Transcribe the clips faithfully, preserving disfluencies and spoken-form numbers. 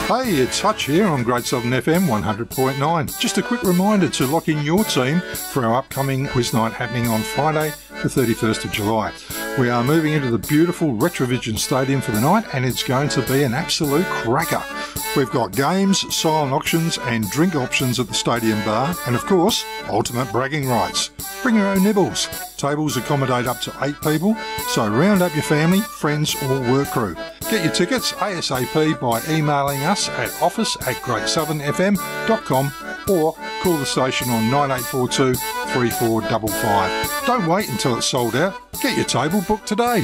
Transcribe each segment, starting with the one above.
Hey, it's Hutch here on Great Southern F M one hundred point nine. Just a quick reminder to lock in your team for our upcoming quiz night happening on Friday, the thirty-first of July. We are moving into the beautiful Retrovision Stadium for the night, and it's going to be an absolute cracker. We've got games, silent auctions and drink options at the stadium bar, and of course, ultimate bragging rights. Bring your own nibbles. Tables accommodate up to eight people, so round up your family, friends or work crew. Get your tickets ASAP by emailing us at office at great southern f m dot com or call the station on nine eight four two, three four five five. Don't wait until it's sold out. Get your table booked today.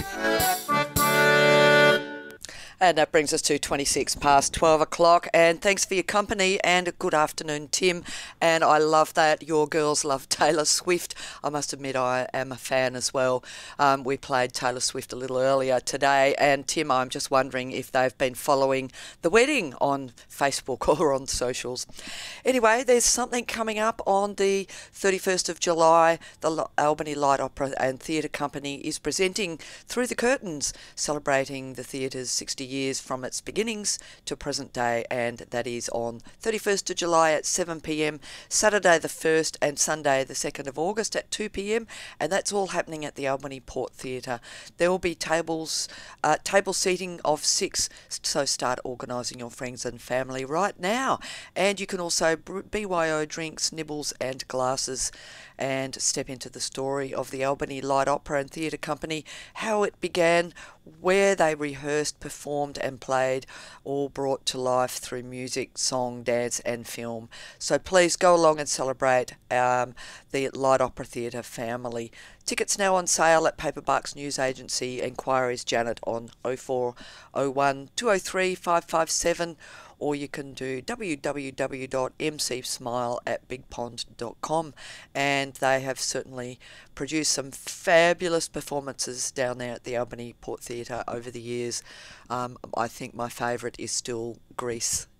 And that brings us to twenty-six past twelve o'clock. And thanks for your company and a good afternoon, Tim. And I love that your girls love Taylor Swift. I must admit I am a fan as well. Um, we played Taylor Swift a little earlier today. And Tim, I'm just wondering if they've been following the wedding on Facebook or on socials. Anyway, there's something coming up on the thirty-first of July. The Albany Light Opera and Theatre Company is presenting Through the Curtains, celebrating the theatre's sixty years from its beginnings to present day, and that is on thirty-first of July at seven p m, Saturday the first and Sunday the second of August at two p m, and that's all happening at the Albany Port Theatre. There will be tables, uh, table seating of six, so start organising your friends and family right now. And you can also B Y O drinks, nibbles and glasses, and step into the story of the Albany Light Opera and Theatre Company, how it began, where they rehearsed, performed and played, all brought to life through music, song, dance and film. So please go along and celebrate um, the Light Opera Theatre family. Tickets now on sale at Paperbucks News Agency. Enquiries Janet on oh four oh one, two oh three, five five seven, or you can do w w w dot m c smile at big pond dot com. And they have certainly produced some fabulous performances down there at the Albany Port Theatre over the years. Um, I think my favourite is still Grease.